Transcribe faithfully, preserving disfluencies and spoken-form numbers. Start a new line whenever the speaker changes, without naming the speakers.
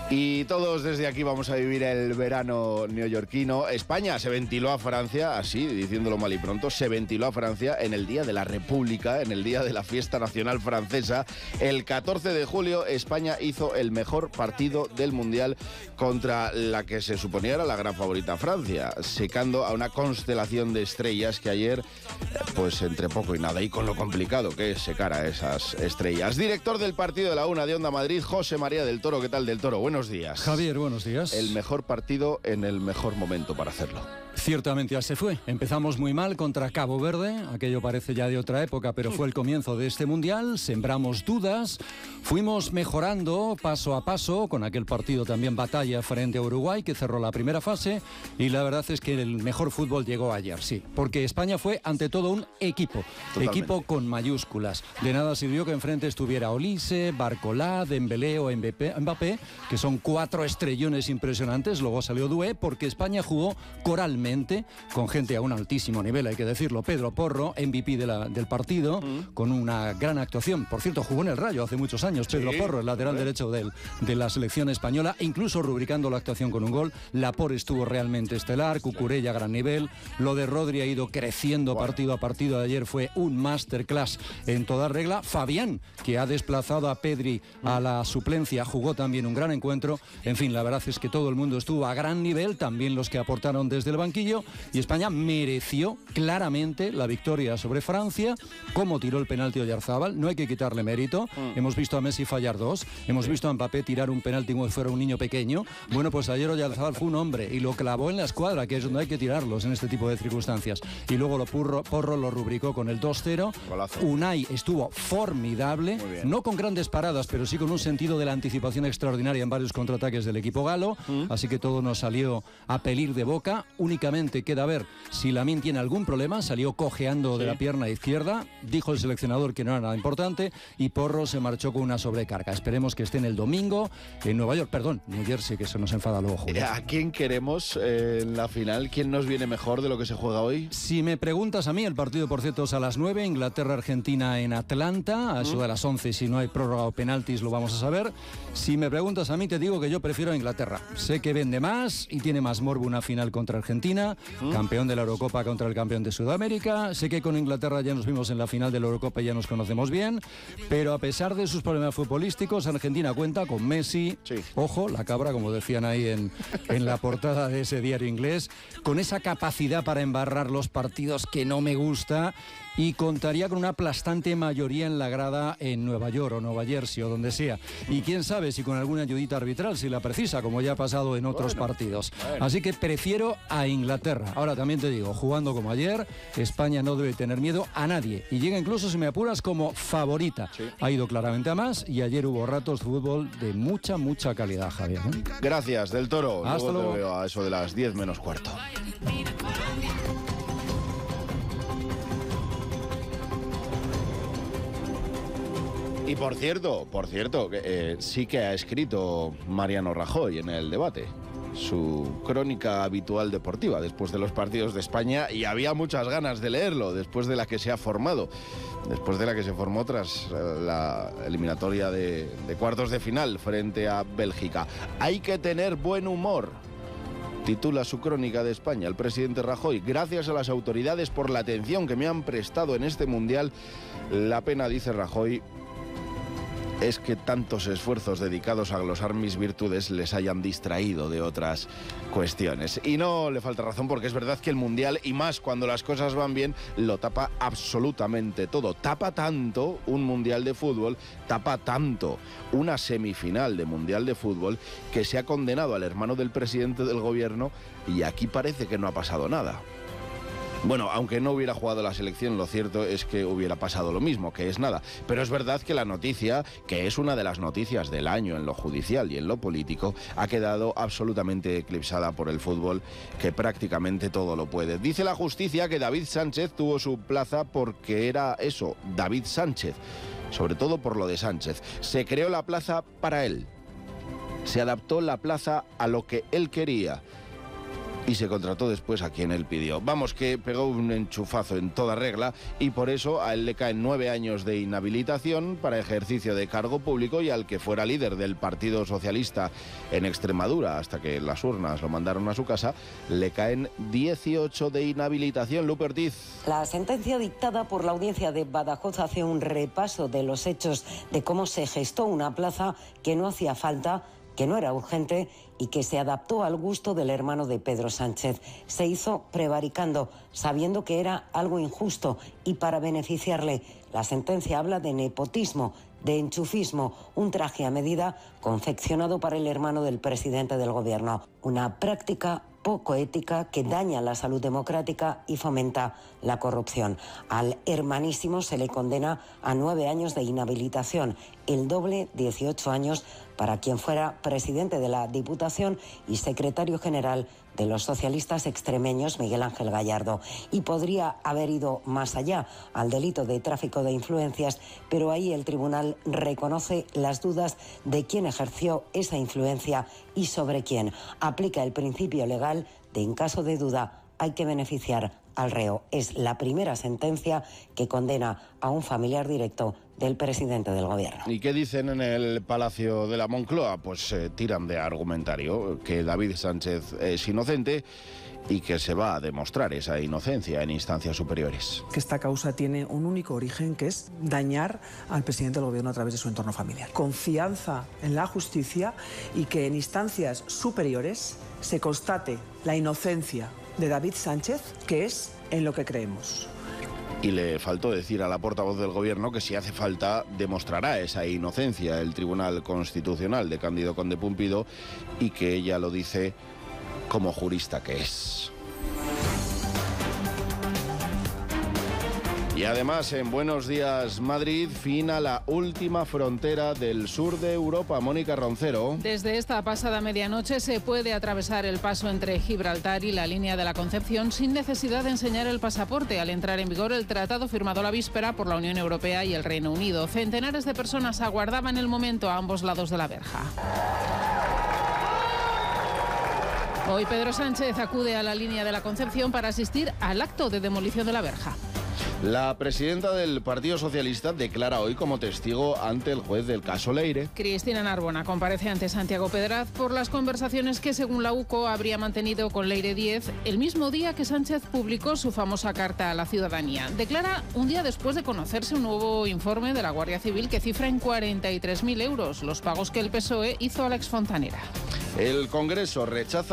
Y todos desde aquí vamos a vivir el verano neoyorquino. España se ventiló a Francia, así, diciéndolo mal y pronto, se ventiló a Francia en el Día de la República, en el Día de la Fiesta Nacional Francesa. El catorce de julio, España hizo el mejor partido del Mundial contra la que se suponía era la gran favorita Francia, secando a una constelación de estrellas que ayer, pues entre poco y nada, y con lo complicado que es secar a esas estrellas. Director del partido de la Una de Onda Madrid, José María del Toro. ¿Qué tal, del Toro? Buenos días.
Javier, buenos días.
El mejor partido en el mejor momento para hacerlo.
Ciertamente así fue. Empezamos muy mal contra Cabo Verde, aquello parece ya de otra época, pero fue el comienzo de este Mundial, sembramos dudas, fuimos mejorando paso a paso, con aquel partido también batalla frente a Uruguay, que cerró la primera fase, y la verdad es que el mejor fútbol llegó ayer, sí, porque España fue ante todo un equipo, Totalmente. equipo con mayúsculas. De nada sirvió que enfrente estuviera Olise, Barcolá, Dembélé o Mbappé, que son cuatro estrellones impresionantes, luego salió Doué, porque España jugó coralmente, con gente a un altísimo nivel, hay que decirlo. Pedro Porro, M V P de la, del partido, mm. con una gran actuación. Por cierto, jugó en el Rayo hace muchos años. Pedro sí, Porro, el lateral ¿eh? derecho del, de la selección española, incluso rubricando la actuación con un gol. Laporte estuvo realmente estelar, Cucurella a gran nivel. Lo de Rodri ha ido creciendo bueno. partido a partido. Ayer fue un masterclass en toda regla. Fabián, que ha desplazado a Pedri mm. a la suplencia, jugó también un gran encuentro. En fin, la verdad es que todo el mundo estuvo a gran nivel, también los que aportaron desde el banquillo. Y España mereció claramente la victoria sobre Francia. Cómo tiró el penalti Oyarzábal, no hay que quitarle mérito. Mm. Hemos visto a Messi fallar dos, hemos sí. visto a Mbappé tirar un penalti como si fuera un niño pequeño. Bueno, pues ayer Oyarzábal fue un hombre y lo clavó en la escuadra, que es donde hay que tirarlos en este tipo de circunstancias. Y luego lo Porro, Porro lo rubricó con el dos cero. Golazo. Unai estuvo formidable, no con grandes paradas, pero sí con un sentido de la anticipación extraordinaria en varios contraataques del equipo galo. Mm. Así que todo nos salió a pelir de boca. Únicamente queda ver si Lamine tiene algún problema, salió cojeando sí. de la pierna izquierda, dijo el seleccionador que no era nada importante y Porro se marchó con una sobrecarga. Esperemos que esté en el domingo en Nueva York, perdón, New Jersey, que se nos enfada luego. Julio.
¿A quién queremos eh, en la final? ¿Quién nos viene mejor de lo que se juega hoy?
Si me preguntas a mí, el partido por cierto es a las nueve, Inglaterra-Argentina en Atlanta, a eso mm. de las once, si no hay prórroga o penaltis lo vamos a saber. Si me preguntas a mí, te digo que yo prefiero a Inglaterra. Sé que vende más y tiene más morbo una final contra Argentina. ¿Mm? Campeón de la Eurocopa contra el campeón de Sudamérica. Sé que con Inglaterra ya nos vimos en la final de la Eurocopa y ya nos conocemos bien, pero a pesar de sus problemas futbolísticos, Argentina cuenta con Messi, sí. ojo, la cabra, como decían ahí en, en la portada de ese diario inglés, con esa capacidad para embarrar los partidos que no me gusta, y contaría con una aplastante mayoría en la grada en Nueva York o Nueva Jersey o donde sea. Y quién sabe si con alguna ayudita arbitral, si la precisa, como ya ha pasado en otros bueno, partidos. Bueno. Así que prefiero a Inglaterra. Ahora también te digo, jugando como ayer, España no debe tener miedo a nadie. Y llega incluso, si me apuras, como favorita. Sí. Ha ido claramente a más y ayer hubo ratos de fútbol de mucha, mucha calidad, Javier, ¿eh?
Gracias, del Toro.
Hasta
luego.
luego.
Te veo a eso de las diez menos cuarto. Y por cierto, por cierto, eh, sí que ha escrito Mariano Rajoy en el debate su crónica habitual deportiva después de los partidos de España, y había muchas ganas de leerlo después de la que se ha formado, después de la que se formó tras la eliminatoria de, de cuartos de final frente a Bélgica. Hay que tener buen humor, titula su crónica de España el presidente Rajoy. Gracias a las autoridades por la atención que me han prestado en este Mundial. La pena, dice Rajoy, es que tantos esfuerzos dedicados a glosar mis virtudes les hayan distraído de otras cuestiones. Y no le falta razón, porque es verdad que el Mundial, y más cuando las cosas van bien, lo tapa absolutamente todo. Tapa tanto un Mundial de fútbol, tapa tanto una semifinal de Mundial de fútbol, que se ha condenado al hermano del presidente del gobierno y aquí parece que no ha pasado nada. Bueno, aunque no hubiera jugado la selección, lo cierto es que hubiera pasado lo mismo, que es nada. Pero es verdad que la noticia, que es una de las noticias del año en lo judicial y en lo político, ha quedado absolutamente eclipsada por el fútbol, que prácticamente todo lo puede. Dice la justicia que David Sánchez tuvo su plaza porque era eso, David Sánchez, sobre todo por lo de Sánchez. Se creó la plaza para él, se adaptó la plaza a lo que él quería. y se contrató después a quien él pidió. Vamos, que pegó un enchufazo en toda regla y por eso a él le caen nueve años de inhabilitación para ejercicio de cargo público, y al que fuera líder del Partido Socialista en Extremadura hasta que las urnas lo mandaron a su casa, le caen dieciocho de inhabilitación. Lupe Ortiz.
La sentencia dictada por la audiencia de Badajoz hace un repaso de los hechos de cómo se gestó una plaza que no hacía falta, que no era urgente y que se adaptó al gusto del hermano de Pedro Sánchez. Se hizo prevaricando, sabiendo que era algo injusto y para beneficiarle. La sentencia habla de nepotismo, de enchufismo, un traje a medida confeccionado para el hermano del presidente del gobierno. Una práctica poco ética que daña la salud democrática y fomenta la corrupción. Al hermanísimo se le condena a nueve años de inhabilitación, el doble, dieciocho años, para quien fuera presidente de la Diputación y secretario general de los socialistas extremeños, Miguel Ángel Gallardo. Y podría haber ido más allá, al delito de tráfico de influencias, pero ahí el tribunal reconoce las dudas de quién ejerció esa influencia y sobre quién. Aplica el principio legal de en caso de duda hay que beneficiar al reo. Es la primera sentencia que condena a un familiar directo del presidente del gobierno.
¿Y qué dicen en el Palacio de la Moncloa? Pues eh, tiran de argumentario que David Sánchez es inocente y que se va a demostrar esa inocencia en instancias superiores.
Que esta causa tiene un único origen, que es dañar al presidente del gobierno a través de su entorno familiar. Confianza en la justicia y que en instancias superiores se constate la inocencia de David Sánchez, que es en lo que creemos.
Y le faltó decir a la portavoz del gobierno que si hace falta demostrará esa inocencia el Tribunal Constitucional de Cándido Conde Pumpido, y que ella lo dice como jurista que es. Y además, en Buenos Días Madrid, fin a la última frontera del sur de Europa. Mónica Roncero.
Desde esta pasada medianoche se puede atravesar el paso entre Gibraltar y la línea de la Concepción sin necesidad de enseñar el pasaporte. Al entrar en vigor el tratado firmado la víspera por la Unión Europea y el Reino Unido, centenares de personas aguardaban el momento a ambos lados de la verja. Hoy Pedro Sánchez acude a la línea de la Concepción para asistir al acto de demolición de la verja.
La presidenta del Partido Socialista declara hoy como testigo ante el juez del caso Leire.
Cristina Narbona comparece ante Santiago Pedraz por las conversaciones que, según la U C O, habría mantenido con Leire Díez el mismo día que Sánchez publicó su famosa carta a la ciudadanía. Declara un día después de conocerse un nuevo informe de la Guardia Civil que cifra en cuarenta y tres mil euros los pagos que el P S O E hizo a la exfontanera.
El Congreso rechaza